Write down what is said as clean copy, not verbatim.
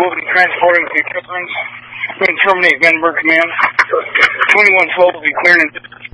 will be transporting with the equipment. We're going to terminate Vandenberg Command. 2112 will be clearing